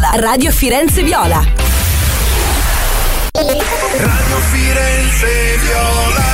Radio Firenze Viola. Radio Firenze Viola.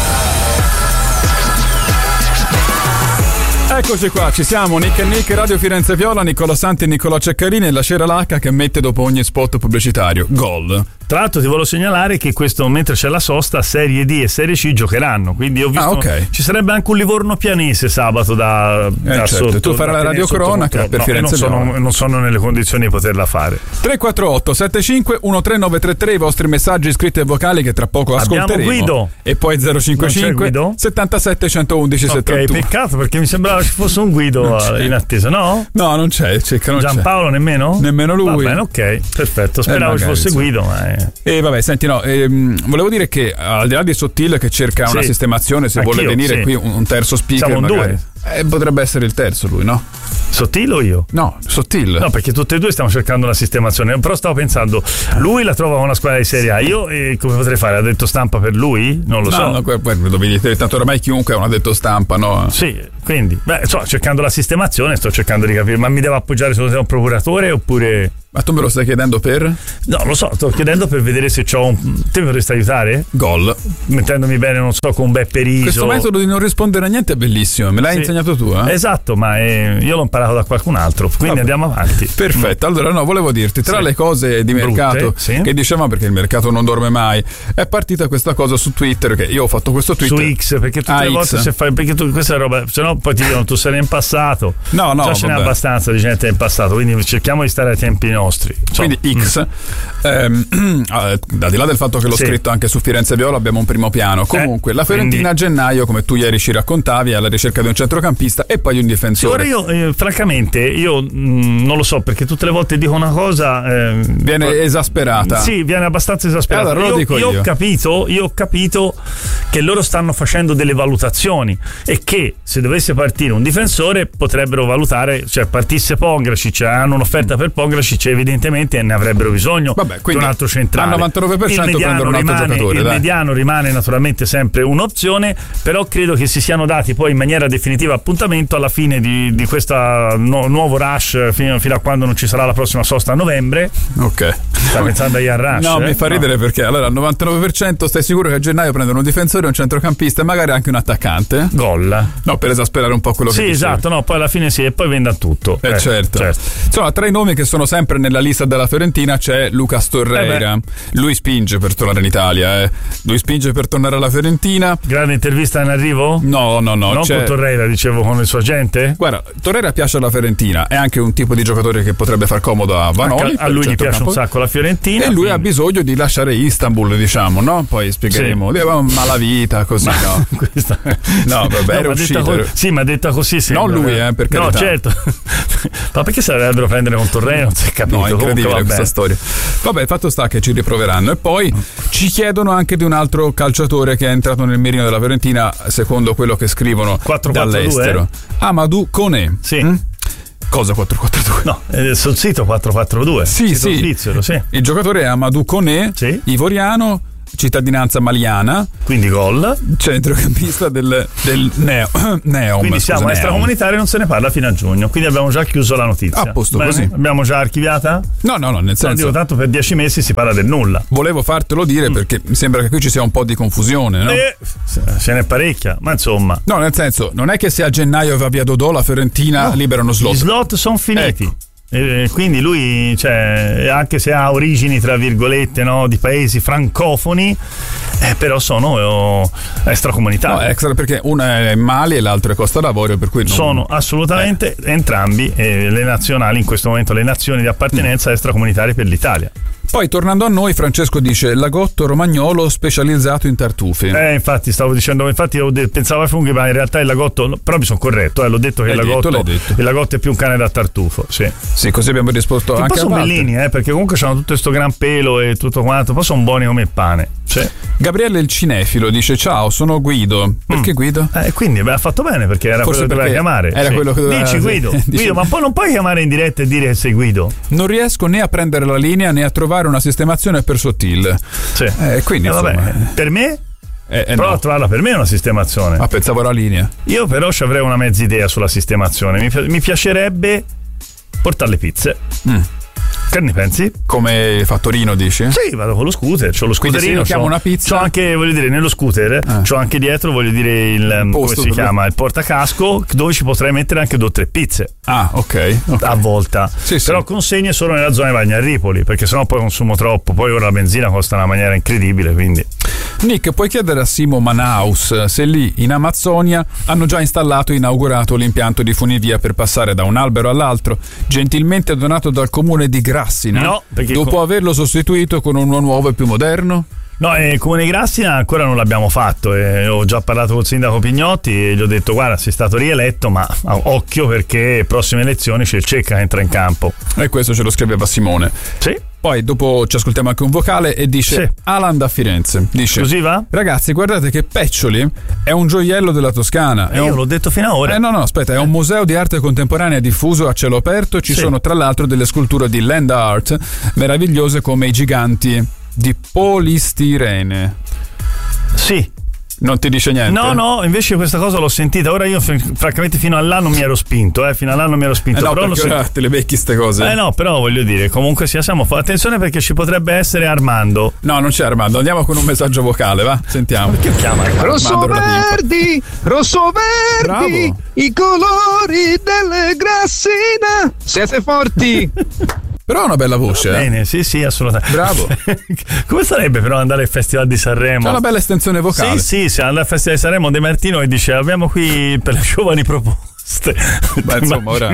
Eccoci qua, ci siamo, Nick e Nick, Radio Firenze Viola, Nicola Santi e Nicolò Ceccarini e la Ceralacca che mette dopo ogni spot pubblicitario gol. Tra l'altro ti volevo segnalare che questo, mentre c'è la sosta, Serie D e Serie C giocheranno, quindi ho visto ci sarebbe anche un Livorno Pianese sabato da certo. sotto. Tu farai la radiocronaca per Firenze Viola. Non sono nelle condizioni di poterla fare. 348 75 13933 i vostri messaggi scritti e vocali che tra poco ascolteremo. Abbiamo Guido. E poi 055 77 111 71. Ok, peccato perché mi sembrava ci fosse un Guido in attesa, no? No, non c'è. Giampaolo nemmeno? Nemmeno lui. Va bene, ok, perfetto. Speravo ci fosse Guido, ma E vabbè, senti, volevo dire che al di là di Sottile che cerca una sistemazione, se vuole venire qui un terzo speaker, siamo magari. due. Potrebbe essere il terzo lui, no? Sottile o io? No, Sottile. No, perché tutti e due stiamo cercando una sistemazione. Però stavo pensando, lui la trova una squadra di Serie A. Io come potrei fare? Ha detto stampa per lui? Non lo so. No, tanto ormai chiunque ha un addetto stampa, no? Sì, quindi, cercando la sistemazione, sto cercando di capire, ma mi devo appoggiare solo un procuratore oppure... Ma tu me lo stai chiedendo per? No, lo so, sto chiedendo per vedere se c'ho te mi potresti aiutare? Gol. Mettendomi bene, non so, con Beppe Riso. Questo metodo di non rispondere a niente è bellissimo, me l'hai insegnato tu, eh? Esatto, ma io l'ho imparato da qualcun altro, quindi andiamo avanti. Perfetto, allora volevo dirti, tra le cose di mercato che dicevamo, perché il mercato non dorme mai, è partita questa cosa su Twitter, che io ho fatto questo tweet. Su X, perché tutte le volte se fai, perché tu questa roba, se no poi ti dicono tu sei in passato. No, già ce n'è abbastanza di gente in passato, quindi cerchiamo di stare ai tempi nostri. Quindi X, al di là del fatto che l'ho scritto anche su Firenze Viola, abbiamo un primo piano. Comunque la Fiorentina a gennaio, come tu ieri ci raccontavi, è alla ricerca di un centrocampista e poi di un difensore. Ora io francamente non lo so, perché tutte le volte dico una cosa viene esasperata. Sì, viene abbastanza esasperata. Allora, io ho capito che loro stanno facendo delle valutazioni e che se dovesse partire un difensore potrebbero valutare, cioè partisse Pongracic, hanno un'offerta per Pongracic, evidentemente ne avrebbero bisogno. Di un altro centrale. Al 99% prendono un altro giocatore. Il mediano rimane naturalmente sempre un'opzione, però credo che si siano dati poi in maniera definitiva appuntamento alla fine di questa nuovo rush fino a quando non ci sarà la prossima sosta a novembre. Ok. Sta pensando agli rush? No, mi fa ridere perché allora al 99% stai sicuro che a gennaio prendono un difensore, un centrocampista e magari anche un attaccante? Gol. No, per esasperare un po' quello che dicevi. Sì, esatto, no, poi alla fine e poi venda tutto. Certo. Insomma, tra i nomi che sono sempre nella lista della Fiorentina c'è Lucas Torreira. Lui spinge per tornare in Italia, Lui spinge per tornare alla Fiorentina. Grande intervista in arrivo? No. Non con Torreira, dicevo, con il suo agente? Guarda, Torreira piace alla Fiorentina, è anche un tipo di giocatore che potrebbe far comodo a Vanoli. A lui gli piace un sacco la Fiorentina. E lui ha bisogno di lasciare Istanbul, diciamo, no? Poi spiegheremo. Malavita, così, no? No, vabbè, era uscito. Sì, ma detta così sembra. Non lui, per carità. No, certo. Ma perché se la dovrebbero prendere con Torreira? Non si è capito. No, è incredibile questa storia. Vabbè, il fatto sta che ci riproveranno. E poi ci chiedono anche di un altro calciatore che è entrato nel mirino della Fiorentina, secondo quello che scrivono 4-4-2, dall'estero. Amadou Koné. Sì. Cosa 4-4-2? No, sul sito 4-4-2. Sì. Svizzero, sì. Il giocatore è Amadou Koné, ivoriano, cittadinanza maliana, quindi gol, centrocampista del Neom. Quindi siamo extracomunitari, non se ne parla fino a giugno, quindi abbiamo già chiuso la notizia. A posto. Bene, così abbiamo già archiviata? No, nel senso, dico, tanto per 10 mesi si parla del nulla. Volevo fartelo dire perché mi sembra che qui ci sia un po' di confusione, no? Ce n'è parecchia, ma insomma. No, nel senso, non è che se a gennaio va via Dodò la Fiorentina liberano slot. Gli slot sono finiti. Ecco. Quindi lui, anche se ha origini tra virgolette, no, di paesi francofoni, però sono extracomunitari. No, extra perché uno è Mali e l'altro è Costa d'Avorio, per cui sono assolutamente entrambi le nazionali, in questo momento le nazioni di appartenenza extracomunitarie per l'Italia. Poi tornando a noi, Francesco dice Lagotto romagnolo specializzato in tartufi. Infatti stavo dicendo, io pensavo ai funghi, ma in realtà il Lagotto, però mi sono corretto, l'ho detto che il Lagotto è più un cane da tartufo. Sì, così abbiamo risposto che anche a Walter. Sono bellini, perché comunque hanno tutto questo gran pelo e tutto quanto, poi sono buoni come il pane. Gabriele il cinefilo dice ciao, sono Guido. Perché Guido? Quindi ha fatto bene, perché era forse quello che doveva chiamare. Era quello che doveva. Dici Guido. Guido, ma poi non puoi chiamare in diretta e dire che sei Guido. Non riesco né a prendere la linea né a trovare una sistemazione per Sottile. Quindi vabbè, per me prova a trovarla per me una sistemazione. Ma pensavo alla linea. Io però ci avrei una mezza idea sulla sistemazione. Mi piacerebbe portare le pizze. Che ne pensi? Come fa Torino, dici? Sì, vado con lo scooter, c'ho lo scooterino. Quindi se io chiamo una pizza, c'ho anche, voglio dire, nello scooter c'ho anche dietro, voglio dire, il come si chiama? Il portacasco, dove ci potrei mettere anche 2 o 3 pizze. Ah, ok. A volta. Sì, però consegne solo nella zona di Vagnarripoli, perché sennò poi consumo troppo. Poi ora la benzina costa in una maniera incredibile, quindi. Nick, puoi chiedere a Simo Manaus se lì in Amazzonia hanno già installato e inaugurato l'impianto di funivia per passare da un albero all'altro, gentilmente donato dal comune di Grassina, no, dopo averlo sostituito con uno nuovo e più moderno? No, Comune Grassina ancora non l'abbiamo fatto. Ho già parlato col sindaco Pignotti e gli ho detto: guarda, sei stato rieletto, ma occhio, perché prossime elezioni c'è il Cecca che entra in campo. E questo ce lo scriveva Simone. Sì. Poi dopo ci ascoltiamo anche un vocale e dice: sì. Alan da Firenze dice: così va? Ragazzi, guardate che Peccioli è un gioiello della Toscana. Io l'ho detto fino a ora. No, aspetta, è un museo di arte contemporanea diffuso a cielo aperto. Ci sono tra l'altro delle sculture di land art meravigliose come i giganti di polistirene. Sì. Non ti dice niente? No, invece questa cosa l'ho sentita. Ora io francamente fino all'anno mi ero spinto, fino all'anno mi ero spinto. No, però perché ora te le becchi ste cose. No, però voglio dire, comunque siamo attenzione, perché ci potrebbe essere Armando. No, non c'è Armando, andiamo con un messaggio vocale, va? Sentiamo. Perché chiama Rosso-verdi, Bravo. i colori delle Grassina, siete forti. Però ha una bella voce. Bene, sì, assolutamente. Bravo. Come sarebbe però andare al Festival di Sanremo? C'è una bella estensione vocale. Sì, andare al Festival di Sanremo De Martino e dice: abbiamo qui per le giovani proposte. Ma insomma, ora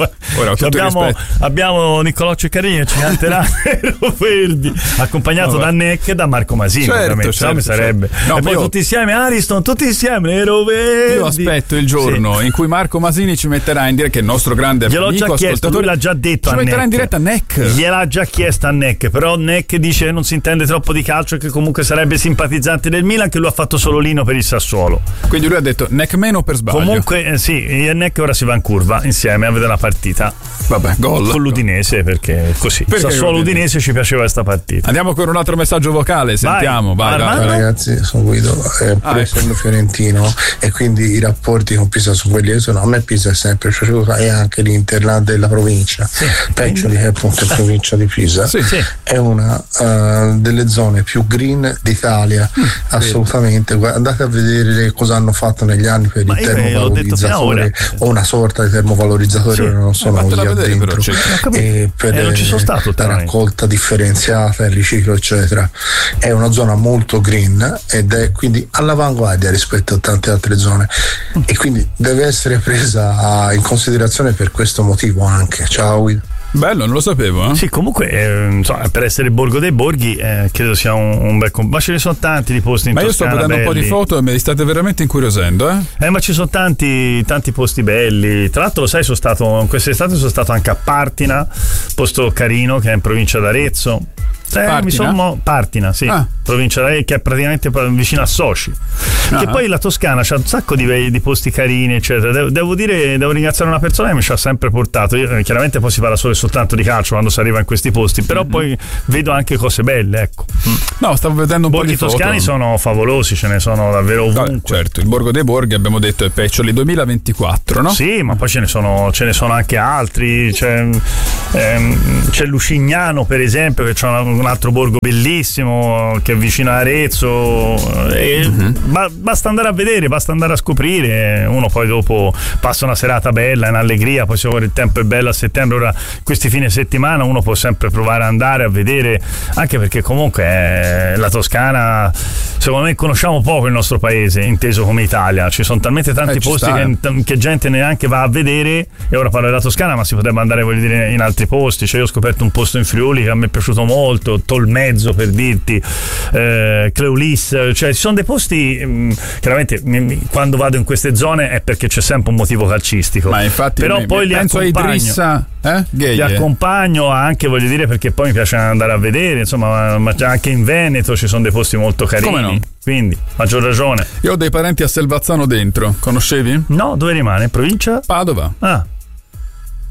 abbiamo Niccolò Ceccarini che ci canterà Nero Verdi, accompagnato da Neck e da Marco Masini. Certo, sarebbe. No, e poi tutti insieme, Ariston, tutti insieme, Nero Verdi. Io aspetto il giorno in cui Marco Masini ci metterà in diretta, che è il nostro grande amico, gliel'ho già chiesto, lui l'ha già detto, ci metterà in diretta Neck. Gliel'ha già chiesto a Neck, però Neck dice non si intende troppo di calcio e che comunque sarebbe simpatizzante del Milan, che lui ha fatto solo Lino per il Sassuolo. Quindi lui ha detto Neck meno per sbaglio. Comunque Neck ora si va in curva insieme a vedere la partita. Vabbè, gol con l'Udinese, perché così. Sassuolo Udinese ci piaceva questa partita. Andiamo con un altro messaggio vocale, sentiamo. Vai. Ragazzi, sono Guido, essendo fiorentino e quindi i rapporti con Pisa su quelli sono, a me Pisa è sempre piaciuta, e anche l'Interland della provincia. Peccioli, che è appunto in provincia di Pisa, è una delle zone più green d'Italia, assolutamente. Andate a vedere cosa hanno fatto negli anni per il termovalorizzatori, o una sorta di termovalorizzatori, non sono lì addentro, e per non ci sono stato, la raccolta differenziata, il riciclo eccetera. È una zona molto green ed è quindi all'avanguardia rispetto a tante altre zone, e quindi deve essere presa in considerazione per questo motivo anche. Ciao Guido. Bello, non lo sapevo. Sì, comunque insomma, per essere Borgo dei Borghi credo sia un bel ma ce ne sono tanti di posti in Toscana. Ma io sto vedendo un po' di foto e mi state veramente incuriosendo, ma ci sono tanti posti belli. Tra l'altro, lo sai, quest'estate sono stato anche a Partina, posto carino, che è in provincia d'Arezzo. Partina, sì, provincia d'Arezzo, che è praticamente vicino a Soci. Che poi la Toscana c'ha un sacco di posti carini, eccetera. Devo ringraziare una persona che mi ci ha sempre portato. Chiaramente poi si parla solo e soltanto di calcio quando si arriva in questi posti, però poi vedo anche cose belle, ecco. No, stavo vedendo un po' di foto. I toscani sono favolosi, ce ne sono davvero ovunque. Certo, il Borgo dei Borghi abbiamo detto è Peccioli 2024, no? Sì, ma poi ce ne sono anche altri. C'è Lucignano, per esempio, che c'è un altro borgo bellissimo che è vicino a Arezzo, basta andare a vedere, basta andare a scoprire. Uno poi dopo passa una serata bella in allegria, poi se il tempo è bello a settembre, ora questi fine settimana uno può sempre provare ad andare a vedere, anche perché comunque la Toscana, secondo me, conosciamo poco il nostro paese inteso come Italia. Ci sono talmente tanti posti che gente neanche va a vedere, e ora parlo della Toscana, ma si potrebbe andare, voglio dire, in altri posti. Io ho scoperto un posto in Friuli che a me è piaciuto molto, Tolmezzo, per dirti, Cleulis, ci sono dei posti, chiaramente quando vado in queste zone è perché c'è sempre un motivo calcistico, ma infatti però poi penso a Idrissa li accompagno anche, voglio dire, perché poi mi piace andare a vedere, insomma, ma anche in Veneto ci sono dei posti molto carini. Come no? Quindi, maggior ragione. Io ho dei parenti a Selvazzano dentro, conoscevi? No, dove rimane? Provincia? Padova.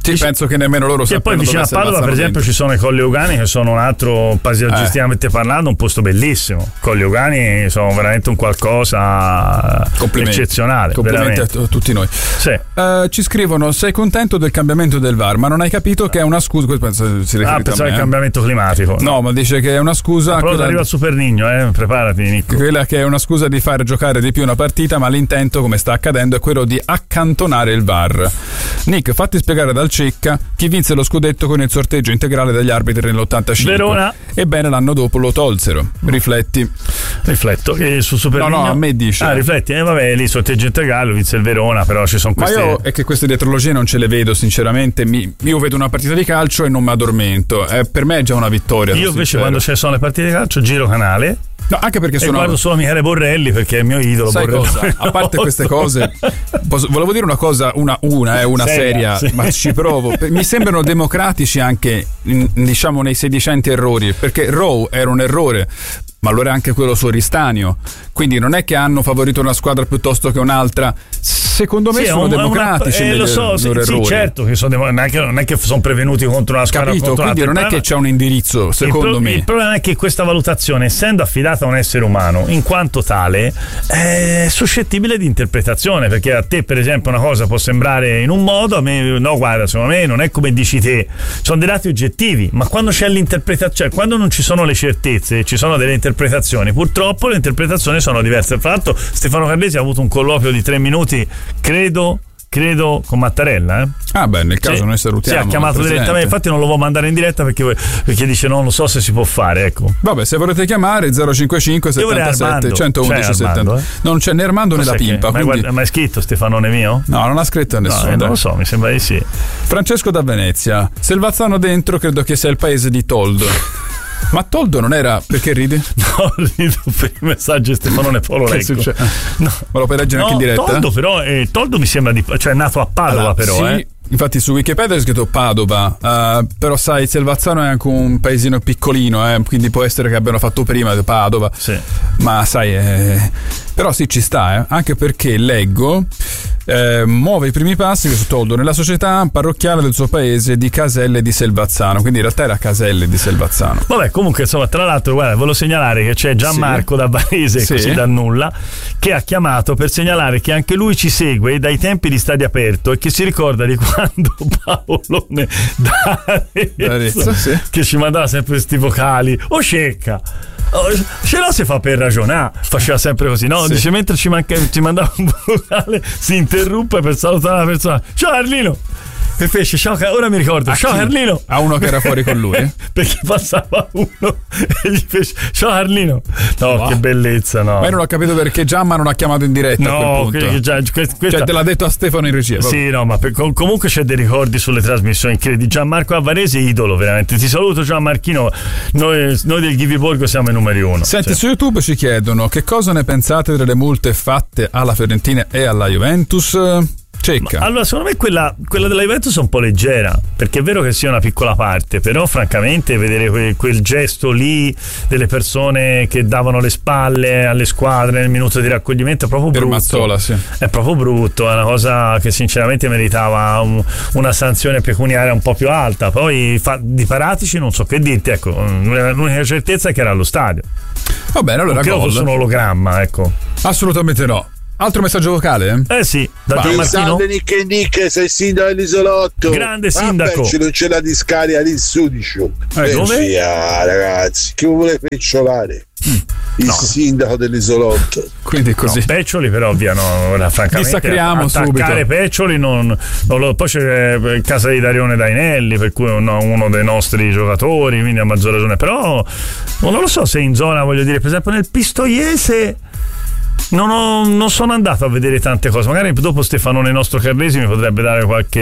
Sì, penso che nemmeno loro sappiano. E poi vicino a Padova, per esempio, ci sono i Colli Eugani, che sono un altro, paesaggisticamente parlando, un posto bellissimo. Colli Eugani sono veramente un qualcosa eccezionale. Complimenti a tutti noi. Sì. Ci scrivono: sei contento del cambiamento del VAR, ma non hai capito che è una scusa. Pensavo al cambiamento climatico. No, ma dice che è una scusa. Però arriva il Super Nigno, preparati, Nico. Quella che è una scusa di far giocare di più una partita, ma l'intento, come sta accadendo, è quello di accantonare il VAR. Nick, fatti spiegare dal Cecca chi vinse lo scudetto con il sorteggio integrale degli arbitri nell'85. Verona. Ebbene, l'anno dopo lo tolsero. Rifletti. Rifletto che su Super Nigno. No, a me dice. Rifletti. Vabbè, lì sorteggio integrale lo vinse il Verona, però ci sono queste. Ma io è che queste dietrologie non ce le vedo, sinceramente. Io vedo una partita di calcio e non mi addormento. Per me è già una vittoria. Io invece quando ci sono le partite di calcio giro canale. No, anche perché guardo solo Michele Borrelli, perché è il mio idolo. Sai cosa? A parte queste cose, volevo dire una cosa, una seria, sì. Ma ci provo. Mi sembrano democratici anche, diciamo, nei sedicenti errori, perché Rowe era un errore, ma allora anche quello Soristanio. Quindi non è che hanno favorito una squadra piuttosto che un'altra. Secondo me sono democratici. Lo so, sì, certo che sono non è che sono prevenuti contro una squadra. Capito, quindi non è che c'è un indirizzo, secondo me. Il problema è che questa valutazione, essendo affidata a un essere umano, in quanto tale, è suscettibile di interpretazione, perché a te, per esempio, una cosa può sembrare in un modo, a me no, guarda, secondo me non è come dici te, sono dei dati oggettivi, ma quando c'è l'interpretazione, quando non ci sono le certezze, ci sono delle interpretazioni, purtroppo le interpretazioni sono diverse. Tra l'altro Stefano Carlesi ha avuto un colloquio di 3 minuti, credo con Mattarella. Nel caso noi salutiamo. Sì, ha chiamato direttamente, infatti non lo vuoi mandare in diretta perché dice non lo so se si può fare, ecco. Vabbè, se volete chiamare 055 77 111 70. Non c'è né Armando né la Pimpa. Ma è scritto Stefanone mio? No, non ha scritto a nessuno. Non lo so, mi sembra di sì. Francesco da Venezia: Selvazzano dentro, credo che sia il paese di Toldo. Ma Toldo non era, perché ridi? No, rido per i messaggi di Stefanone, poi lo leggo. No. Ma lo puoi leggere anche in diretta? Toldo però, Toldo mi sembra è nato a Padova, però. Sì. Infatti su Wikipedia è scritto Padova, però sai, Selvazzano è anche un paesino piccolino, quindi può essere che abbiano fatto prima di Padova. Sì. Ma sai, però sì, ci sta, anche perché leggo muove i primi passi su Toldo nella società parrocchiale del suo paese di Caselle di Selvazzano, quindi in realtà era Caselle di Selvazzano. Vabbè, comunque insomma, tra l'altro, guarda, volevo segnalare che c'è Gianmarco da Varese, così da nulla, che ha chiamato per segnalare che anche lui ci segue dai tempi di Stadio Aperto e che si ricorda di quando Paolone d'Arezzo, che ci mandava sempre questi vocali, Cecca, ce la si fa per ragionare, faceva sempre così, no? Dice, mentre ci mandava un vocale si interruppe per salutare la persona, ciao Carlino, e fece ciao, ora mi ricordo, ciao Carlino, a uno che era fuori con lui perché passava uno e gli fece ciao Carlino. No, che bellezza, no. Ma io non ho capito perché Giamma non ha chiamato in diretta a quel punto. Cioè te l'ha detto a Stefano in regia. Sì, no, ma comunque c'è dei ricordi sulle trasmissioni di Gianmarco a Varese, idolo veramente. Ti saluto Gianmarchino, noi del Ghiviborgo siamo i numeri 1. Senti, su YouTube ci chiedono che cosa ne pensate delle multe fatte alla Fiorentina e alla Juventus. Cecca. Allora, secondo me quella della Juventus è un po' leggera, perché è vero che sia una piccola parte, però francamente vedere quel gesto lì delle persone che davano le spalle alle squadre nel minuto di raccoglimento è proprio brutto. Mazzola, sì. È proprio brutto, è una cosa che sinceramente meritava una sanzione pecuniaria un po' più alta. Poi di Paratici non so che dirti, ecco, l'unica certezza è che era allo stadio. Va bene, allora credo fosse un ologramma, ecco. Assolutamente no. Altro messaggio vocale? Sì, da Gianmarchino. Salve Nick, sei sindaco dell'isolotto. Grande sindaco. Non c'è la discarica lì su di ciò. Ragazzi, che vuole pecciolare? Il sindaco dell'isolotto. Quindi così. No, Peccioli però ora francamente dissacriamo attaccare subito. Peccioli poi c'è casa di Darione Dainelli, per cui uno dei nostri giocatori, quindi a maggior ragione. Però non lo so se in zona, voglio dire, per esempio nel Pistoiese non sono andato a vedere tante cose. Magari dopo Stefanone nostro Carlesi mi potrebbe dare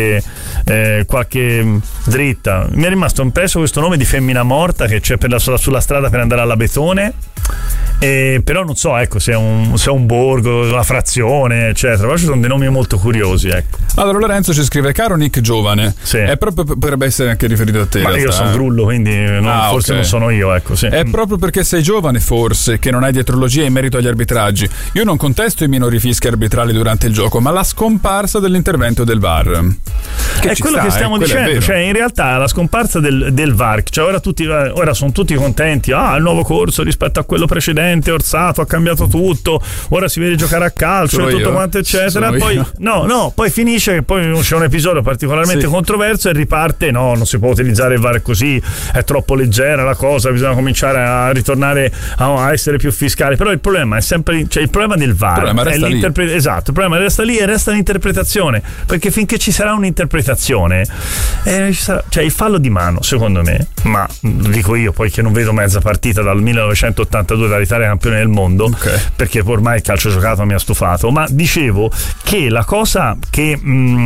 qualche dritta. Mi è rimasto impresso questo nome di Femmina Morta che c'è sulla strada per andare all'Abetone. Però non so, ecco, se è un borgo, una frazione, eccetera. Però ci sono dei nomi molto curiosi, ecco. Allora Lorenzo ci scrive: caro Nick giovane, sì. È proprio, potrebbe essere anche riferito a te. Ma io sono Grullo, quindi forse okay. Non sono io, ecco, sì. È proprio perché sei giovane, forse, che non hai dietrologia in merito agli arbitraggi. Io non contesto i minori fischi arbitrali durante il gioco, ma la scomparsa dell'intervento del VAR. Che è quello che stiamo dicendo, cioè in realtà la scomparsa del VAR, cioè ora sono tutti contenti, il nuovo corso rispetto a quello precedente, Orsato ha cambiato tutto, ora si vede giocare a calcio e tutto quanto eccetera, poi poi finisce che poi c'è un episodio particolarmente controverso e riparte, non si può utilizzare il VAR così, è troppo leggera la cosa, bisogna cominciare a ritornare a essere più fiscali, però il problema è sempre, cioè il problema del VAR è l'interpretazione, esatto, il problema resta lì e resta l'interpretazione, perché finché ci sarà un'interpretazione cioè il fallo di mano, secondo me, ma dico io poi che non vedo mezza partita dal 1982 dall'Italia campione del mondo, okay. Perché ormai il calcio giocato mi ha stufato, ma dicevo che la cosa che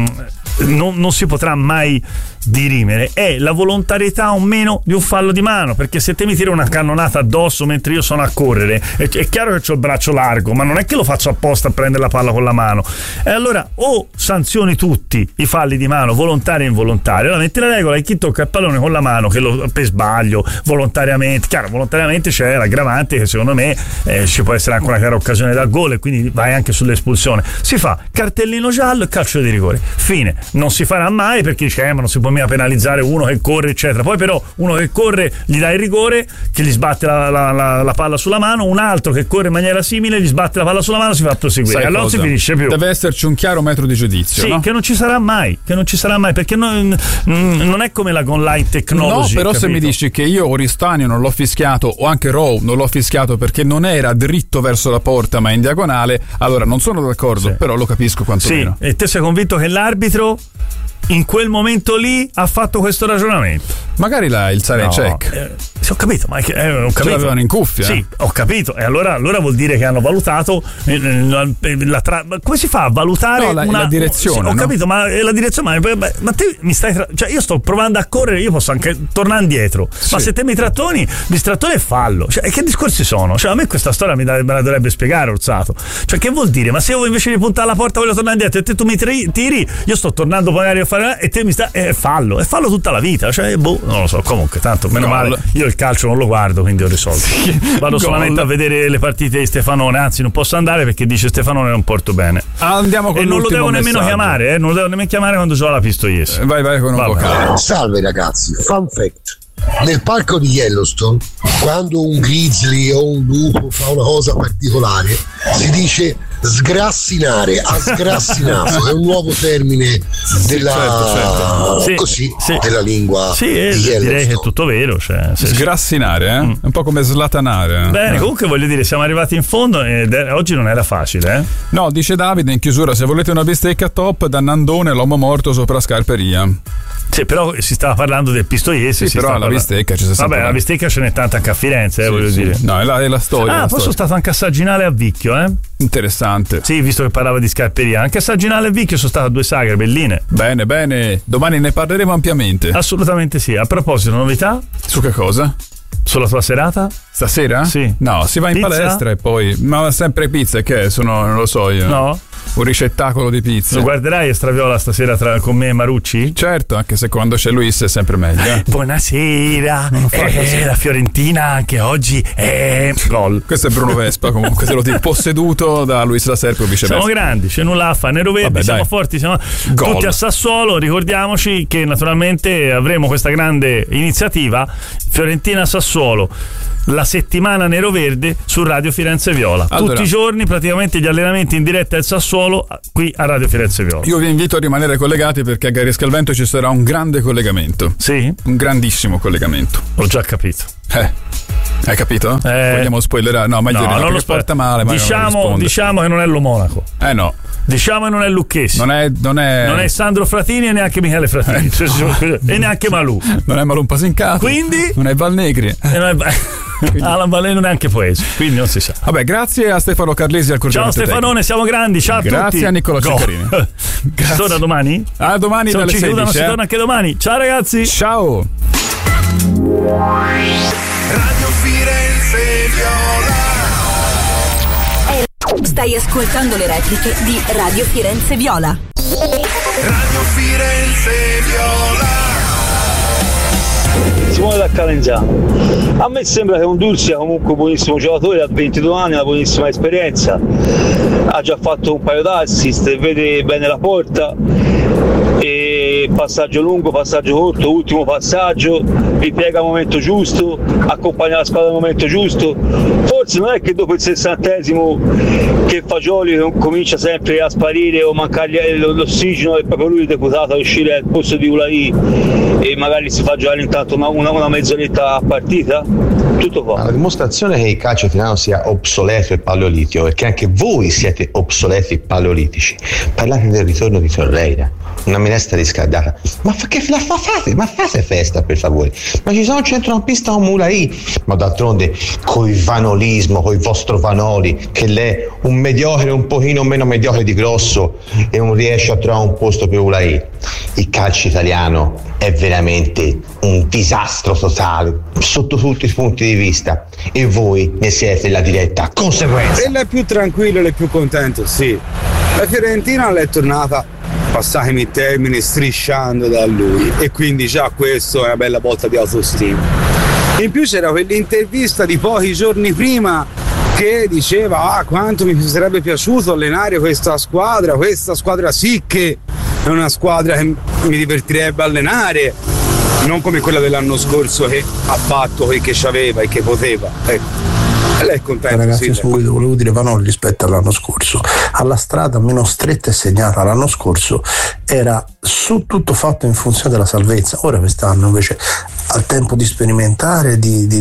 non si potrà mai dirimere è la volontarietà o meno di un fallo di mano, perché se te mi tiri una cannonata addosso mentre io sono a correre, è chiaro che ho il braccio largo, ma non è che lo faccio apposta a prendere la palla con la mano, e allora o sanzioni tutti i falli di mano volontari e involontari, allora metti la regola e chi tocca il pallone con la mano che lo per sbaglio volontariamente, chiaro, volontariamente c'è l'aggravante che secondo me ci può essere anche una chiara occasione da gol e quindi vai anche sull'espulsione, si fa cartellino giallo e calcio di rigore, fine. Non si farà mai perché dice ma non si può mica penalizzare uno che corre eccetera, poi però uno che corre gli dà il rigore, che gli sbatte la palla sulla mano, un altro che corre in maniera simile gli sbatte la palla sulla mano, si fa proseguire, allora non si finisce più. Deve esserci un chiaro metro di giudizio, sì, no? che non ci sarà mai perché non è come la online technology, no, però capito? Se mi dici che io Oristanio non l'ho fischiato o anche Rowe non l'ho fischiato perché non era dritto verso la porta ma in diagonale, allora non sono d'accordo, sì. Però lo capisco quantomeno. Sì, e te sei convinto che l'arbitro in quel momento lì ha fatto questo ragionamento? Magari il Saren check. Ho capito, ma ce l'avevano in cuffia. Sì, ho capito. E allora vuol dire che hanno valutato come si fa a valutare la direzione? Ho capito, ma la direzione, ma te mi stai cioè io sto provando a correre, io posso anche tornare indietro. Sì. Ma se te mi trattoni è fallo. Cioè, che discorsi sono? Cioè, a me questa storia me la dovrebbe spiegare Orsato. Cioè, che vuol dire? Ma se io invece di puntare alla porta voglio tornare indietro e te tu mi tiri, io sto tornando magari a fare e te mi sta è fallo tutta la vita, cioè non lo so, comunque tanto meno male, io il calcio non lo guardo, quindi ho risolto. Vado solamente a vedere le partite di Stefanone, anzi non posso andare perché dice Stefanone non porto bene. Andiamo con e non lo devo nemmeno chiamare, non lo devo nemmeno chiamare quando gioca la Pistoiese. Vai con un vocale. Salve ragazzi, fun fact: nel parco di Yellowstone, quando un grizzly o un lupo fa una cosa particolare, si dice sgrassinare, ha sgrassinato, è un nuovo termine della della lingua di Yellowstone. Direi che è tutto vero, cioè, sgrassinare, è un po' come slatanare. Bene, comunque voglio dire, siamo arrivati in fondo e oggi non era facile, No, dice Davide in chiusura: se volete una bistecca top da Nandone, l'uomo morto sopra Scarperia. Sì, però si stava parlando del Pistoiese. Sì, però la bistecca c'è sempre. Vabbè, la bistecca ce n'è tanta anche a Firenze, voglio dire. No, è la storia. Poi sono stato anche a Sagginale a Vicchio, Interessante. Sì, visto che parlava di Scarperia, anche a Sagginale e Vicchio sono stato a 2 sagre belline. Bene, domani ne parleremo ampiamente. Assolutamente sì. A proposito, novità? Su che cosa? Sulla tua serata? Stasera? Sì. No, si va in palestra e poi. Ma sempre pizza, che sono, non lo so io. No? Un ricettacolo di pizza. Lo guarderai Estraviola stasera con me e Marucci? Certo, anche se quando c'è Luis è sempre meglio. Buonasera, la Fiorentina anche oggi è gol. Questo è Bruno Vespa, comunque te lo dico, posseduto da Luis La Serpe o viceversa. Siamo grandi, c'è nulla a fare, nero verdi, siamo forti, siamo tutti a Sassuolo. Ricordiamoci che naturalmente avremo questa grande iniziativa Fiorentina-Sassuolo, la settimana nero-verde su Radio Firenze Viola. Allora, tutti i giorni praticamente gli allenamenti in diretta del Sassuolo qui a Radio Firenze Viola. Io vi invito a rimanere collegati perché a Garisca al Vento ci sarà un grande collegamento. Sì? Un grandissimo collegamento. Ho già capito. Hai capito? Vogliamo spoilerare? No, meglio non lo porta male. Diciamo che non è lo Monaco. No. Diciamo che non è Lucchesi. Non è Sandro Fratini e neanche Michele Fratini. E neanche Malù. Non è Malù Pasincato. Quindi? Non è Valnegri. Alan Valè non è anche Poesi, quindi non si sa. Vabbè, grazie a Stefano Carlesi al Ciao Stefanone, siamo grandi, ciao a tutti. Grazie a Niccolò Ceccarini. Si torna domani? Domani dalle 16. Si torna anche domani. Ciao ragazzi. Ciao. Radio Firenze Viola. Stai ascoltando le repliche di Radio Firenze Viola. Radio Firenze Viola. Simone da Calenzano. A me sembra che Undul sia comunque un buonissimo giocatore, ha 22 anni, una buonissima esperienza, ha già fatto un paio d'assist, vede bene la porta, e passaggio lungo, passaggio corto, ultimo passaggio, ripiega al momento giusto, accompagna la squadra al momento giusto. Forse non è che dopo il 60° che Fagioli comincia sempre a sparire o mancargli l'ossigeno, e proprio lui è deputato a uscire al posto di Ulai e magari si fa giocare intanto una mezz'oretta a partita. Tutto qua. La dimostrazione che il calcio italiano sia obsoleto e paleolitico, perché anche voi siete obsoleti e paleolitici. Parlate del ritorno di Torreira, una minestra riscaldata. Ma che la fate? Ma fate festa, per favore. Ma ci sono un centrocampista come Ulai. Ma d'altronde coi vanolismo, coi vostro Vanoli, che lei è un mediocre un pochino meno mediocre di Grosso e non riesce a trovare un posto per Ulai. Il calcio italiano è veramente un disastro totale sotto tutti i punti di vista, e voi ne siete la diretta conseguenza. E lei più tranquillo, lei più contento, sì. La Fiorentina l'è tornata, passatemi i termini, strisciando da lui, e quindi già questo è una bella botta di autostima. In più c'era quell'intervista di pochi giorni prima che diceva quanto mi sarebbe piaciuto allenare questa squadra sì che è una squadra che mi divertirebbe allenare, non come quella dell'anno scorso che ha fatto quel che c'aveva e che poteva, ecco. E lei è contenta. Ragazzi, sì, volevo dire Vanoli rispetto all'anno scorso. Alla strada meno stretta e segnata l'anno scorso era su tutto fatto in funzione della salvezza. Ora quest'anno invece al tempo di sperimentare,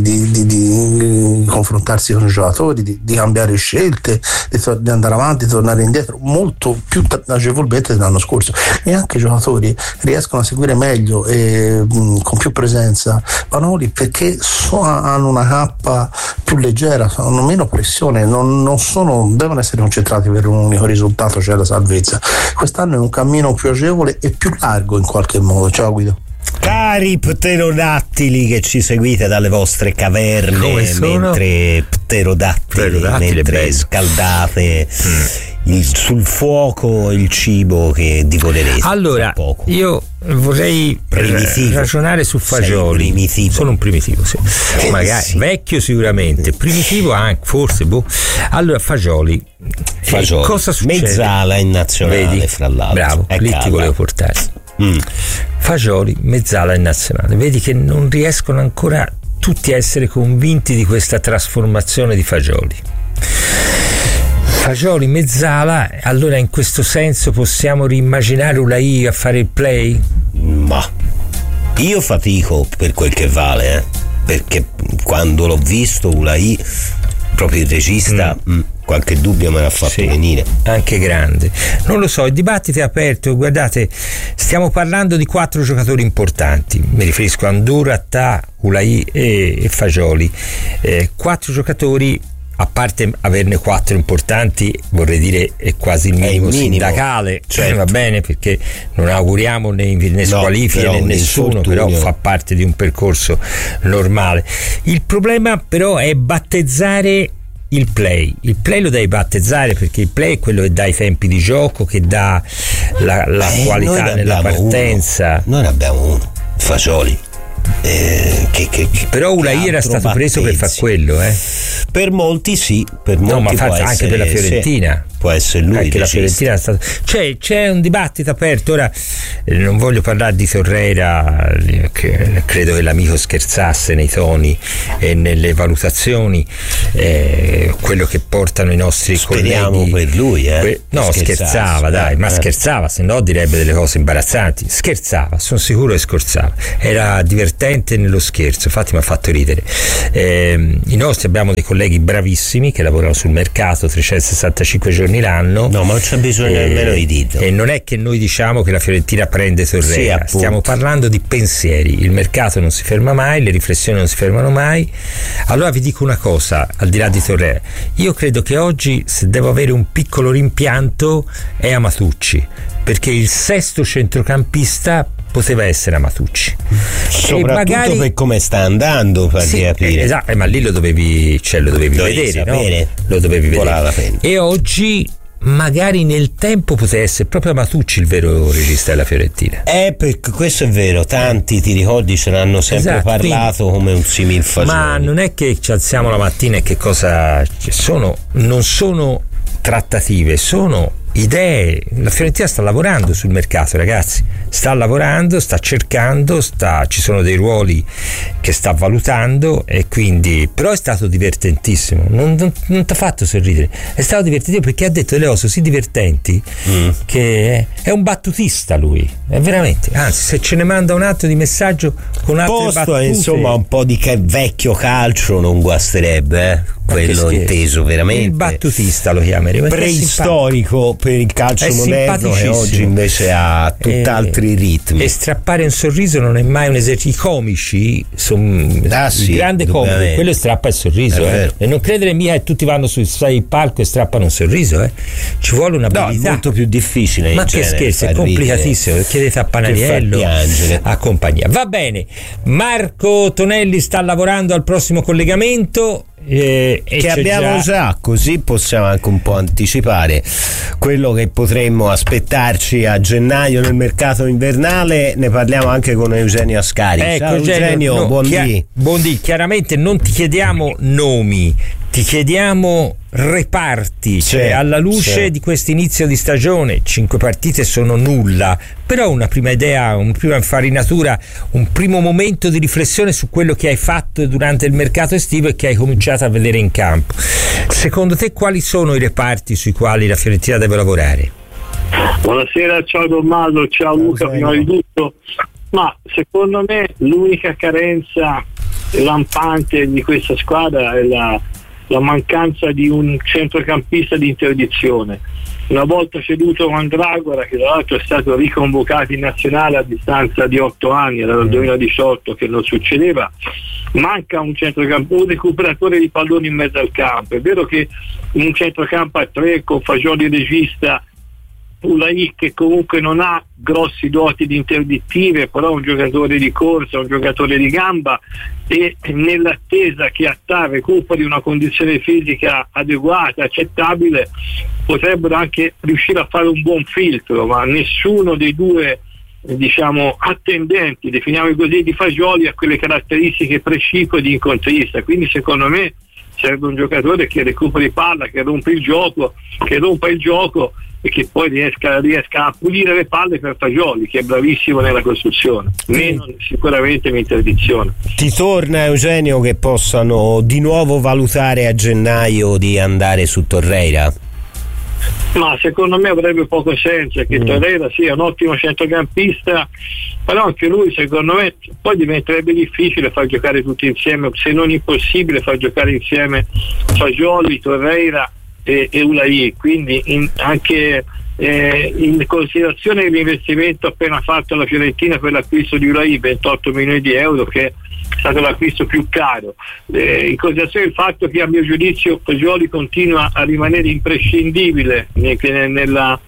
di confrontarsi con i giocatori, di cambiare scelte, di andare avanti, di tornare indietro, molto più agevolmente dell'anno scorso, e anche i giocatori riescono a seguire meglio e con più presenza Vanoli, perché hanno una cappa più leggera, hanno meno pressione, non devono essere concentrati per un unico risultato, cioè la salvezza. Quest'anno è un cammino più agevole e più largo in qualche modo. Ciao Guido. Cari pterodattili che ci seguite dalle vostre caverne, mentre pterodattili mentre scaldate sul fuoco il cibo che divorerete. Allora, poco. Io vorrei ragionare su Fagioli. Sono un primitivo, sì. Magari sì. Vecchio sicuramente, primitivo anche, forse. Allora, Fagioli. Cosa succede? Mezzala in nazionale, vedi? Fra l'altro. Bravo, lì ti volevo portare. Fagioli, mezzala in nazionale. Vedi che non riescono ancora tutti a essere convinti di questa trasformazione di Fagioli. Fagioli, mezzala, allora in questo senso possiamo rimmaginare Ulai a fare il play? Ma io fatico per quel che vale, perché quando l'ho visto Ulai, proprio il regista, qualche dubbio me l'ha fatto venire. Anche grande. Non lo so, il dibattito è aperto. Guardate, stiamo parlando di 4 giocatori importanti. Mi riferisco a Ndour, Attah, Ulai e Fagioli. 4 giocatori, a parte averne 4 importanti, vorrei dire è quasi il minimo sindacale, certo. Va bene, perché non auguriamo né squalifiche né nessuno, però fa parte di un percorso normale. Il problema però è battezzare il play lo devi battezzare, perché il play è quello che dà i tempi di gioco, che dà la qualità nella partenza. Noi ne abbiamo uno, Fagioli. Però Ulai era stato preso per far quello, per molti sì, per molti ma anche essere, per la Fiorentina può essere lui anche la Fiorentina è stato, c'è un dibattito aperto. Ora non voglio parlare di Torreira, che credo che l'amico scherzasse nei toni e nelle valutazioni, quello che portano i nostri speriamo colleghi. Per lui no, scherzava, dai, ma scherzava, se no direbbe delle cose imbarazzanti. Scherzava, sono sicuro che scherzava, era divertente nello scherzo, infatti mi ha fatto ridere. I nostri abbiamo dei colleghi bravissimi che lavorano sul mercato 365 giorni l'anno. No, ma non c'è bisogno nemmeno di dito. E non è che noi diciamo che la Fiorentina prende Torreira, stiamo parlando di pensieri. Il mercato non si ferma mai, le riflessioni non si fermano mai. Allora vi dico una cosa, al di là di Torreira, io credo che oggi, se devo avere un piccolo rimpianto, è Amatucci, perché il sesto centrocampista poteva essere Amatucci. Soprattutto magari, per come sta andando, farti capire. Esatto, ma lì lo dovevi vedere, sapere, no? Lo dovevi vedere. La e oggi magari nel tempo poteva essere proprio Amatucci il vero regista della Fiorentina. Perché questo è vero, tanti, ti ricordi, ce l'hanno sempre parlato come un simil Fagioli. Ma non è che ci alziamo la mattina e che cosa non sono trattative, sono idee. La Fiorentina sta lavorando sul mercato, ragazzi, sta lavorando, sta cercando, ci sono dei ruoli che sta valutando, e quindi però è stato divertentissimo, non ti ha fatto sorridere, è stato divertentissimo perché ha detto delle cose così divertenti che è un battutista lui, è veramente, anzi se ce ne manda un altro di messaggio con altre battute, insomma un po' di vecchio calcio non guasterebbe, quello inteso veramente il battutista lo chiameremo, preistorico per il calcio moderno, che oggi invece ha tutt'altri ritmi, e strappare un sorriso non è mai un esercizio. I comici sono il grande comico, quello strappa il sorriso, e non credere mica che tutti vanno sul palco e strappano un sorriso, ci vuole un'abilità, è molto più difficile, ma che scherzo, è complicatissimo, chiedete a Panariello, a compagnia. Va bene, Marco Tonelli sta lavorando al prossimo collegamento, che abbiamo già, così possiamo anche un po' anticipare quello che potremmo aspettarci a gennaio nel mercato invernale. Ne parliamo anche con Eugenio Ascari. Ciao Eugenio, buondì. Chiaramente non ti chiediamo nomi, ti chiediamo reparti, cioè alla luce di questo inizio di stagione 5 partite sono nulla, però una prima idea, una prima infarinatura, un primo momento di riflessione su quello che hai fatto durante il mercato estivo e che hai cominciato a vedere in campo. Secondo te quali sono i reparti sui quali la Fiorentina deve lavorare? Buonasera, ciao Tommaso, ciao Luca, prima di tutto. Ma secondo me l'unica carenza lampante di questa squadra è la mancanza di un centrocampista di interdizione. Una volta ceduto Mandragora, che tra l'altro è stato riconvocato in nazionale a distanza di 8 anni, era dal 2018 che non succedeva, manca un recuperatore di palloni in mezzo al campo. È vero che un centrocampo a 3 con Fagioli regista, Ulai che comunque non ha grossi doti di interdittive, però un giocatore di corsa, un giocatore di gamba, e nell'attesa che Attar recuperi una condizione fisica adeguata, accettabile, potrebbero anche riuscire a fare un buon filtro, ma nessuno dei due attendenti, definiamo così, di Fagioli ha quelle caratteristiche precipue di incontrista. Quindi secondo me serve un giocatore che recuperi palla, che rompa il gioco e che poi riesca a pulire le palle per Fagioli, che è bravissimo nella costruzione, meno sicuramente in interdizione. Ti torna, Eugenio, che possano di nuovo valutare a gennaio di andare su Torreira? Ma secondo me avrebbe poco senso, che Torreira sia un ottimo centrocampista, però anche lui secondo me poi diventerebbe difficile far giocare tutti insieme, se non impossibile far giocare insieme Fagioli, Torreira e Ulai. Quindi anche in considerazione dell'investimento appena fatto alla Fiorentina per l'acquisto di Ulai, 28 milioni di euro, che è stato l'acquisto più caro, in considerazione del fatto che a mio giudizio Fagioli continua a rimanere imprescindibile nel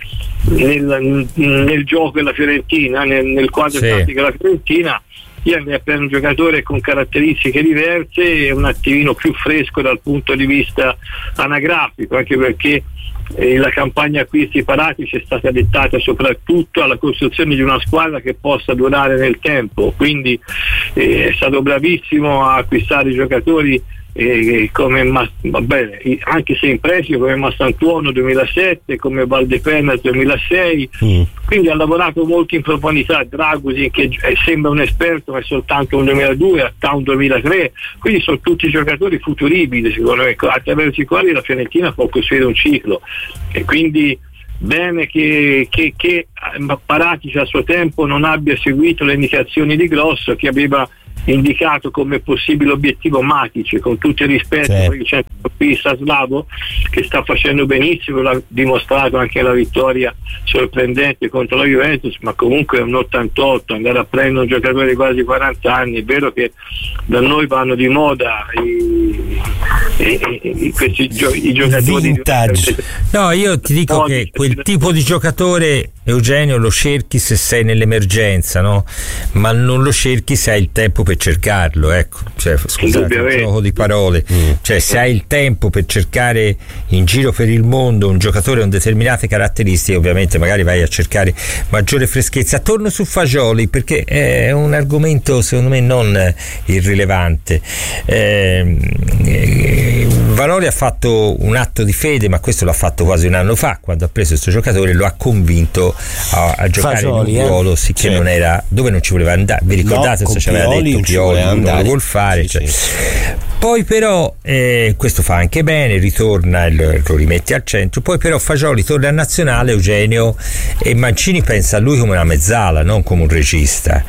gioco della Fiorentina, nel quadro tattico della Fiorentina, io andrei per un giocatore con caratteristiche diverse e un attimino più fresco dal punto di vista anagrafico, anche perché la campagna acquisti paratici è stata dettata soprattutto alla costruzione di una squadra che possa durare nel tempo, quindi è stato bravissimo a acquistare giocatori come anche se in prestito, come Massantuono 2007, come Valdepenas 2006, quindi ha lavorato molto in profondità. Dragusin, che sembra un esperto ma è soltanto un 2002, Atta un 2003, quindi sono tutti giocatori futuribili secondo me, attraverso i quali la Fiorentina può costruire un ciclo, e quindi bene che Paratici a suo tempo non abbia seguito le indicazioni di Grosso, che aveva indicato come possibile obiettivo Matic, con tutto il rispetto per il centrocampista slavo, che sta facendo benissimo, l'ha dimostrato anche la vittoria sorprendente contro la Juventus, ma comunque è un 88, andare a prendere un giocatore di quasi 40 anni. È vero che da noi vanno di moda i giocatori vintage. No, io ti dico che quel tipo di giocatore, Eugenio, lo cerchi se sei nell'emergenza, no? Ma non lo cerchi se hai il tempo per cercarlo, ecco. Cioè, scusate, un gioco di parole. Cioè, se hai il tempo per cercare in giro per il mondo un giocatore con determinate caratteristiche, ovviamente magari vai a cercare maggiore freschezza. Torno su Fagioli perché è un argomento secondo me non irrilevante. Vanoli ha fatto un atto di fede, ma questo l'ha fatto quasi un anno fa, quando ha preso questo giocatore, lo ha convinto a giocare Fagioli, in un ruolo che non era, dove non ci voleva andare. Vi ricordate? No, ci aveva detto Pioli non lo vuol fare, Poi però questo fa anche bene, ritorna, lo rimette al centro. Poi però Fagioli torna a nazionale, Eugenio, e Mancini pensa a lui come una mezzala, non come un regista.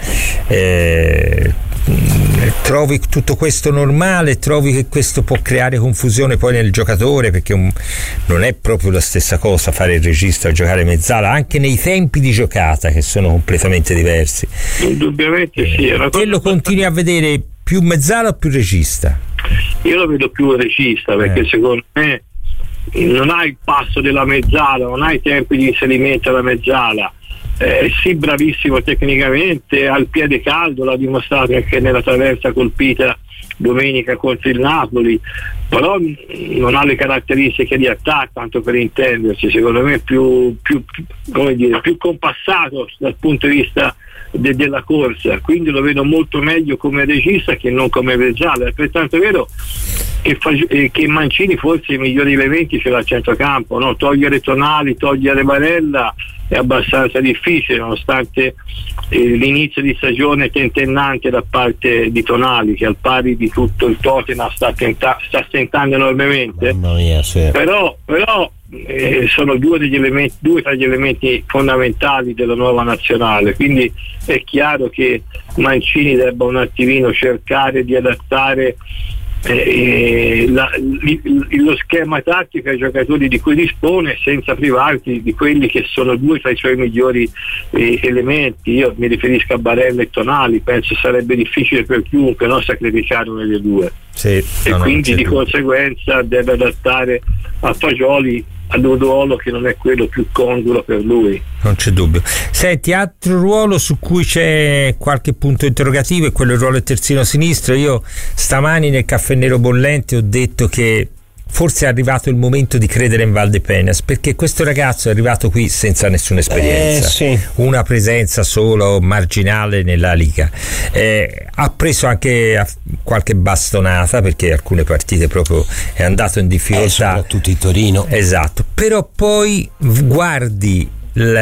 Trovi tutto questo normale? Trovi che questo può creare confusione poi nel giocatore, perché non è proprio la stessa cosa fare il regista o giocare mezzala, anche nei tempi di giocata che sono completamente diversi? Indubbiamente sì. Te lo continui a vedere più mezzala o più regista? Io lo vedo più regista, perché secondo me non hai il passo della mezzala, non hai i tempi di inserimento alla mezzala. Sì, bravissimo tecnicamente, ha il piede caldo, l'ha dimostrato anche nella traversa colpita domenica contro il Napoli, però non ha le caratteristiche di attacco, tanto per intendersi. Secondo me è più compassato dal punto di vista della corsa, quindi lo vedo molto meglio come regista che non come mezzala. È pertanto vero che Mancini forse i migliori elementi ce l'ha a centrocampo, no? Togliere Tonali, togliere Barella è abbastanza difficile, nonostante l'inizio di stagione tentennante da parte di Tonali, che al pari di tutto il Tottenham sta stentando enormemente. Però sono due tra gli elementi fondamentali della nuova nazionale, quindi è chiaro che Mancini debba un attimino cercare di adattare lo schema tattico ai giocatori di cui dispone, senza privarsi di quelli che sono due tra i suoi migliori elementi. Io mi riferisco a Barella e Tonali, penso sarebbe difficile per chiunque non sacrificare uno dei due, quindi di conseguenza deve adattare a Fagioli ad un ruolo che non è quello più congruo per lui. Non c'è dubbio. Senti, altro ruolo su cui c'è qualche punto interrogativo è quello del ruolo del terzino sinistro. Io stamani nel Caffè Nero Bollente ho detto che forse è arrivato il momento di credere in Valdepeñas, perché questo ragazzo è arrivato qui senza nessuna esperienza, una presenza solo marginale nella Liga, ha preso anche qualche bastonata perché alcune partite proprio è andato in difficoltà, soprattutto in Torino, esatto. Però poi guardi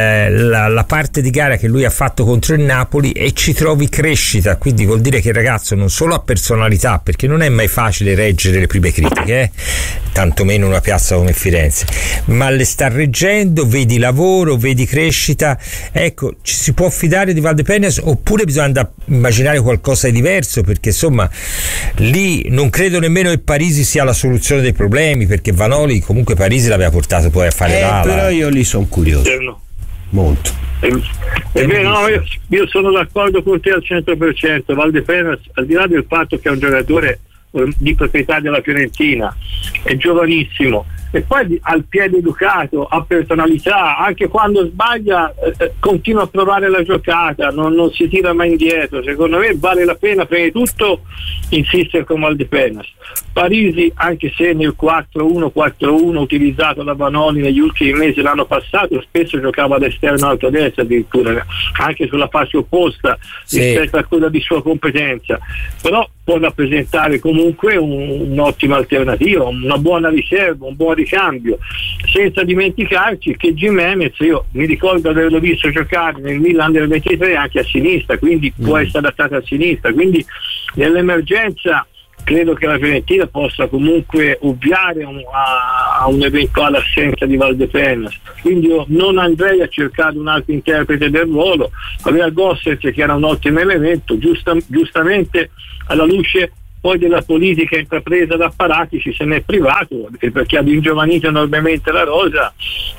la parte di gara che lui ha fatto contro il Napoli e ci trovi crescita, quindi vuol dire che il ragazzo non solo ha personalità, perché non è mai facile reggere le prime critiche, tantomeno una piazza come Firenze, ma le sta reggendo, vedi lavoro, vedi crescita. Ecco, ci si può fidare di Valdepeñas oppure bisogna andare a immaginare qualcosa di diverso, perché insomma lì non credo nemmeno che Parisi sia la soluzione dei problemi, perché Vanoli comunque Parisi l'aveva portato poi a fare l'ala. Però io lì sono curioso. Molto. È vero, no, io sono d'accordo con te al 100%. Valdepeñas, al di là del fatto che è un giocatore di proprietà della Fiorentina, è giovanissimo e poi ha il piede educato, ha personalità, anche quando sbaglia continua a provare la giocata, non si tira mai indietro. Secondo me vale la pena prima di tutto insistere con Valdepeñas. Parisi, anche se nel 4-1-4-1 utilizzato da Vanoli negli ultimi mesi l'anno passato, spesso giocava all'esterno alto a destra, addirittura anche sulla fascia opposta rispetto a quella di sua competenza, però può rappresentare comunque un'ottima alternativa, una buona riserva, un buon ricambio, senza dimenticarci che Giménez, io mi ricordo di averlo visto giocare nel Milan del 23 anche a sinistra, quindi può essere adattato a sinistra, quindi nell'emergenza credo che la Fiorentina possa comunque ovviare a un'eventuale assenza di Valdepeñas, quindi io non andrei a cercare un altro interprete del ruolo. Aveva Gossec che era un ottimo elemento, giustamente alla luce poi della politica intrapresa da apparatici se ne è privato, perché ha ringiovanito enormemente la rosa,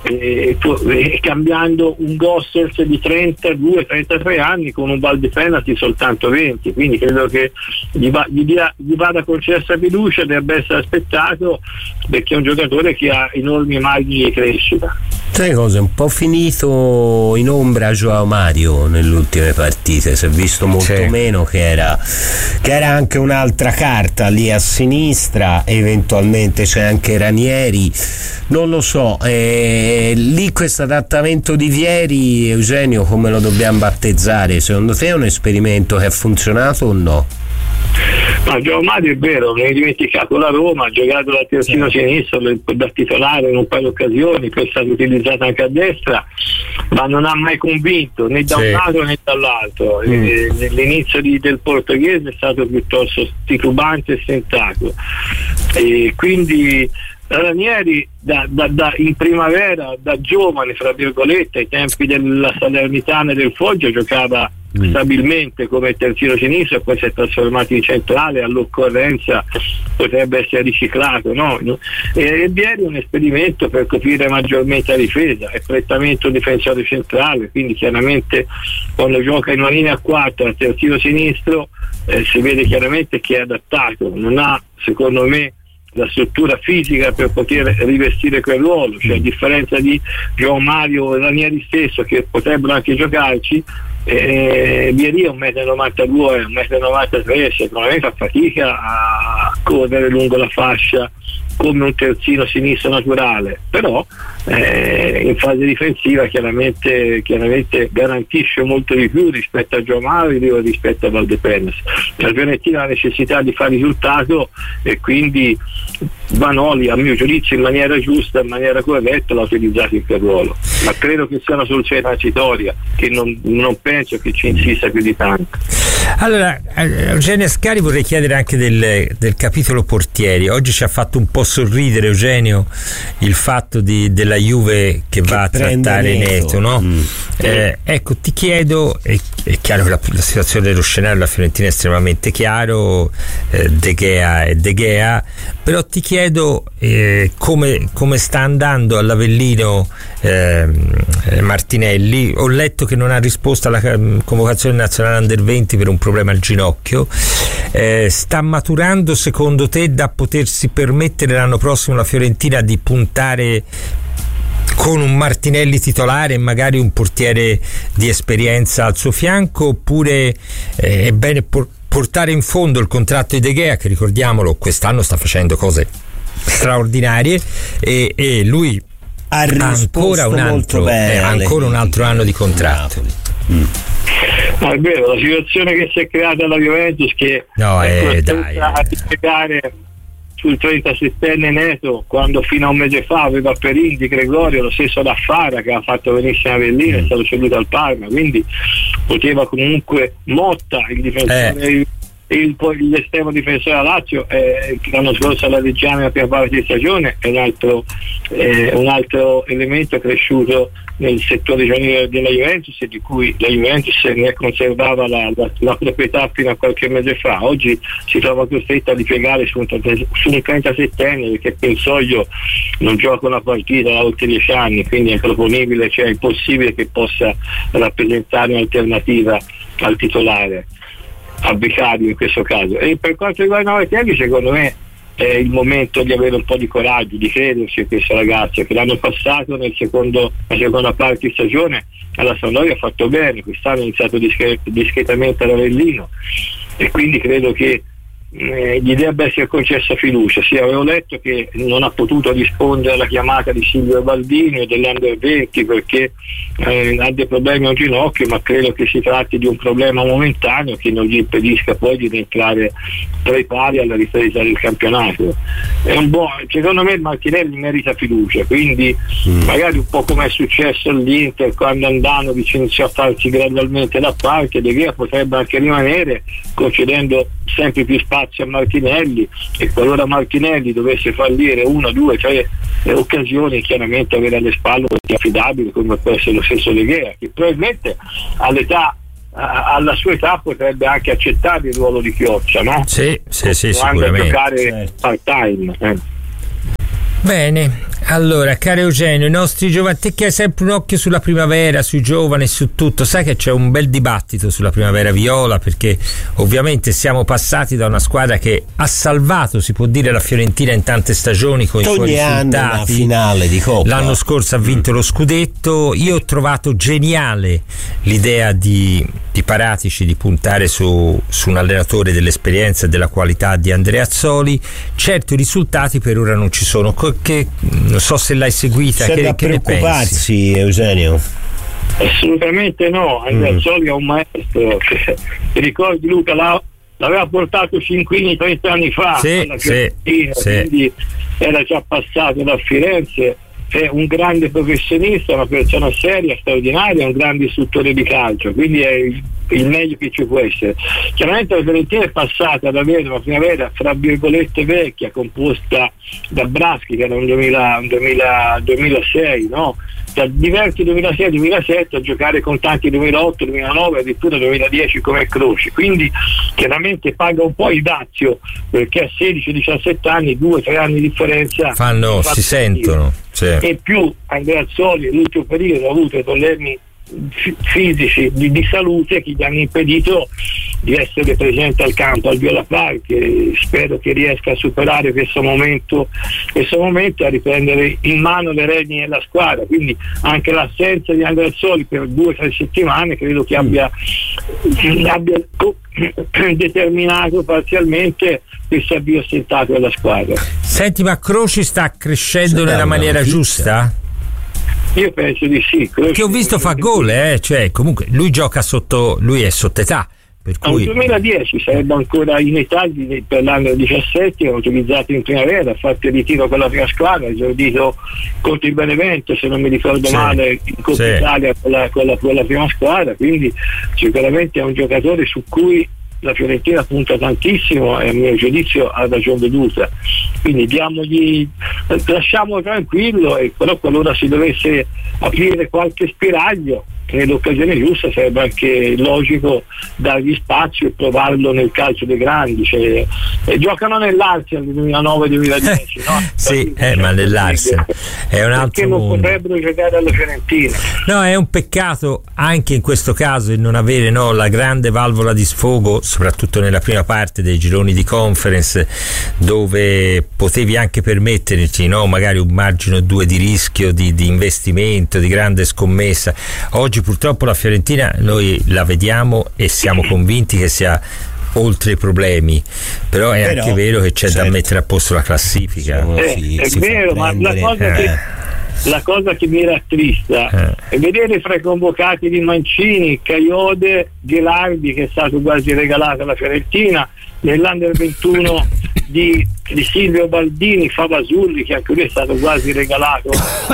cambiando un Gossels di 32-33 anni con un Valdefena di soltanto 20, quindi credo che gli vada concessa fiducia, debba essere aspettato, perché è un giocatore che ha enormi margini di crescita. Sai cosa? Un po' finito in ombra Joao Mario nelle ultime partite, si è visto molto meno, che era anche un'altra carta lì a sinistra, eventualmente c'è anche Ranieri, non lo so, lì questo adattamento di Vieri, Eugenio, come lo dobbiamo battezzare? Secondo te è un esperimento che ha funzionato o no? Ma Joao Mario è vero, non hai dimenticato la Roma, ha giocato da terzino sinistro da titolare in un paio di occasioni, poi è stato utilizzato anche a destra, ma non ha mai convinto né da un lato né dall'altro. L'inizio del portoghese è stato piuttosto titubante e stentato, e quindi Ranieri in primavera, da giovane fra virgolette, ai tempi della Salernitana e del Foggia, giocava stabilmente come terzino sinistro e poi si è trasformato in centrale, all'occorrenza potrebbe essere riciclato, no? E Vieri è un esperimento per coprire maggiormente la difesa, è prettamente un difensore centrale, quindi chiaramente quando gioca in una linea a 4 a terzino sinistro si vede chiaramente che è adattato, non ha, secondo me, la struttura fisica per poter rivestire quel ruolo, cioè a differenza di Joao Mario e Ranieri stesso, che potrebbero anche giocarci, Vieri è 1,92 m, 1,93 m, secondo me fa fatica a correre lungo la fascia come un terzino sinistro naturale, però in fase difensiva chiaramente garantisce molto di più rispetto a Joao Mario e rispetto a Valdepenas. La Fiorentina ha la necessità di fare risultato e quindi Vanoli, a mio giudizio, in maniera giusta, in maniera corretta, l'ha utilizzato in quel ruolo, ma credo che sia una soluzione transitoria, che non penso che ci insista più di tanto. Allora, Eugenio Ascari, vorrei chiedere anche del capitolo portieri. Oggi ci ha fatto un po' sorridere, Eugenio, il fatto della Juve che va a trattare Neto, no? Ecco, ti chiedo, è chiaro che la situazione dello scenario della Fiorentina è estremamente chiaro, De Gea, però ti chiedo come sta andando all'Avellino Martinelli. Ho letto che non ha risposto alla convocazione nazionale Under 20 per un problema al ginocchio. Sta maturando, secondo te, da potersi permettere l'anno prossimo la Fiorentina di puntare con un Martinelli titolare e magari un portiere di esperienza al suo fianco, oppure è bene portare in fondo il contratto di De Gea, che ricordiamolo quest'anno sta facendo cose straordinarie, e lui ha ancora un altro anno di contratto. Ma è vero, la situazione che si è creata alla Juventus, che a spiegare sul 37enne Neto, quando fino a un mese fa aveva Perin, Di Gregorio, lo stesso da Fara, che ha fatto benissimo Avellino, è stato ceduto al Parma, quindi poteva comunque Motta, il difensore l'estremo difensore a Lazio, l'anno scorso alla Reggiana la prima parte di stagione, è un altro elemento cresciuto nel settore giovanile della Juventus, e di cui la Juventus ne conservava la proprietà fino a qualche mese fa. Oggi si trova costretta a ripiegare su un 37enne, perché Pensoglio non gioca una partita da oltre 10 anni, quindi è improponibile, cioè è impossibile che possa rappresentare un'alternativa al titolare, a Vicario in questo caso. E per quanto riguarda Martinelli, secondo me è il momento di avere un po' di coraggio, di crederci in questo ragazzo, che l'anno passato la seconda parte di stagione alla Sampdoria ha fatto bene, quest'anno ha iniziato discretamente ad Avellino, e quindi credo che gli debba essere concessa fiducia. Sì, avevo letto che non ha potuto rispondere alla chiamata di Silvio Baldini o dell'Under 20 perché ha dei problemi al ginocchio, ma credo che si tratti di un problema momentaneo che non gli impedisca poi di rientrare tra i pari alla ripresa del campionato. Secondo me Martinelli merita fiducia, quindi magari un po' come è successo all'Inter, quando Andanovic iniziò a farsi gradualmente da parte, De Gea potrebbe anche rimanere, concedendo sempre più spazio a Martinelli, e qualora Martinelli dovesse fallire 1, 2, 3 occasioni, chiaramente avere alle spalle un affidabile come può essere lo stesso De Gea, che probabilmente all'età alla sua età potrebbe anche accettare il ruolo di Chioccia, no? Sì, sicuramente. Giocare part time. Bene, allora caro Eugenio, i nostri giovani, te che hai sempre un occhio sulla primavera, sui giovani, su tutto, sai che c'è un bel dibattito sulla primavera viola, perché ovviamente siamo passati da una squadra che ha salvato, si può dire, la Fiorentina in tante stagioni con i suoi risultati. Una finale di Coppa. L'anno scorso ha vinto lo scudetto. Io ho trovato geniale l'idea di Paratici di puntare su un allenatore dell'esperienza e della qualità di Andreazzoli. Certo, i risultati per ora non ci sono, che non so se l'hai seguita. C'è da preoccuparsi, Eugenio? Assolutamente no. Andreazzoli è un maestro. Ti ricordi, Luca, l'aveva portato Cinquini 30 anni fa alla Fiorentina, quindi era già passato da Firenze. È un grande professionista, una persona seria, straordinaria, un grande istruttore di calcio, quindi è il meglio che ci può essere. Chiaramente la Fiorentina è passata ad avere una primavera fra virgolette vecchia, composta da Braschi, che era un 2006, no? Da diversi 2006-2007 a giocare con tanti 2008, 2009, addirittura 2010 come Croce, quindi chiaramente paga un po' il dazio, perché a 16-17 anni, 2-3 anni di differenza si sentono. Sì. E più Andreazzoli nell'ultimo periodo ha avuto problemi fisici di salute che gli hanno impedito di essere presente al campo, al Viola Park. Spero che riesca a superare questo momento e a riprendere in mano le redini della squadra, quindi anche l'assenza di Andreazzoli per 2-3 settimane credo che abbia determinato parzialmente questo avvio stentato della squadra. Senti, ma Croci sta crescendo nella maniera giusta? Io penso di sì. Che ho visto fa gol, cioè comunque lui gioca lui è sotto età, per cui... Nel 2010 sarebbe ancora in età per l'anno 17, era utilizzato in primavera, ha fatto il ritiro con la prima squadra, ha esordito contro il Benevento, se non mi ricordo male, in Coppa Italia con la prima squadra, quindi sicuramente è un giocatore su cui la Fiorentina punta tantissimo e a mio giudizio ha ragione veduta, quindi lasciamolo tranquillo, e però qualora si dovesse aprire qualche spiraglio nell'occasione giusta sarebbe anche logico dargli spazio e provarlo nel calcio dei grandi, cioè, giocano nell'Arsenal del 2009-2010, no? Sì, ma nell'Arsenal è un altro perché non mondo. Potrebbero giocare alla Fiorentina. No, è un peccato anche in questo caso il non avere la grande valvola di sfogo, soprattutto nella prima parte dei gironi di Conference, dove potevi anche permetterti magari un margine o due di rischio, di investimento, di grande scommessa. Oggi purtroppo la Fiorentina noi la vediamo e siamo convinti che sia oltre i problemi, però è anche vero che c'è da mettere a posto la classifica. È vero, ma la cosa che mi rattrista è vedere fra i convocati di Mancini, Caiode, Ghilardi, che è stato quasi regalato alla Fiorentina, nell'Under 21 di Silvio Baldini, Favasulli, che anche lui è stato quasi regalato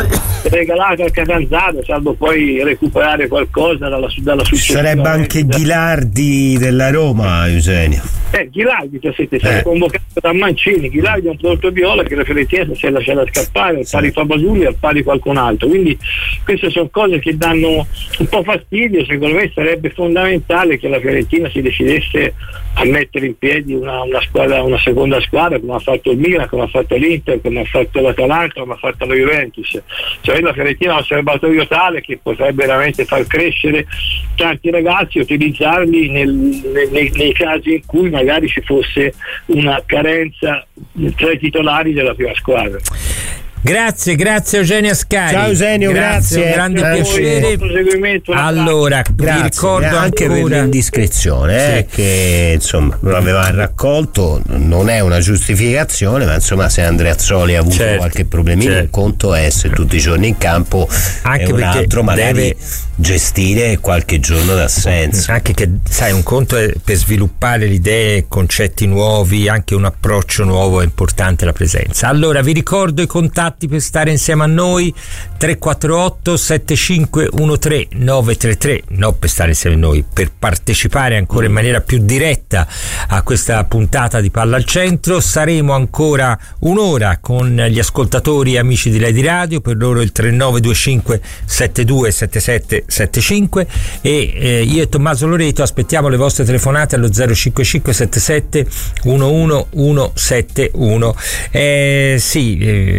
al Catanzaro, salvo poi recuperare qualcosa dalla successiva. Sarebbe anche Ghilardi della Roma, Eugenio. Ghilardi, sei convocato da Mancini. Ghilardi è un prodotto viola che la Fiorentina si è lasciata scappare, al pari Favasulli, al pari qualcun altro, quindi queste sono cose che danno un po' fastidio. Secondo me sarebbe fondamentale che la Fiorentina si decidesse a mettere in piedi una seconda squadra, come ha fatto il Milan, come ha fatto l'Inter, come ha fatto l'Atalanta, come ha fatto la Juventus. Cioè la Fiorentina ha un serbatoio tale che potrebbe veramente far crescere tanti ragazzi e utilizzarli nei casi in cui magari ci fosse una carenza tra i titolari della prima squadra. Grazie Eugenio Ascari. Ciao Eugenio, grazie. Un grande piacere. Allora, vi ricordo anche ancora per l'indiscrezione che insomma non aveva raccolto, non è una giustificazione, ma insomma se Andreazzoli ha avuto qualche problemino, un conto è essere tutti i giorni in campo, anche un altro magari deve gestire qualche giorno d'assenza. Anche che sai, un conto è per sviluppare le idee, concetti nuovi, anche un approccio nuovo, è importante la presenza. Allora vi ricordo i contatti contatti per stare insieme a noi. 348 7513 933, no, per stare insieme a noi, per partecipare ancora in maniera più diretta a questa puntata di Palla al Centro. Saremo ancora un'ora con gli ascoltatori amici di Lady Radio, per loro il 3925 727775 e io e Tommaso Loreto aspettiamo le vostre telefonate allo 055 77 11171.